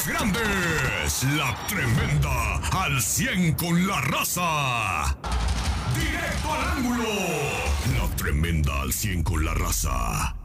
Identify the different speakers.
Speaker 1: grandes, la tremenda al 100 con la raza. Directo al ángulo, la tremenda al 100 con la raza.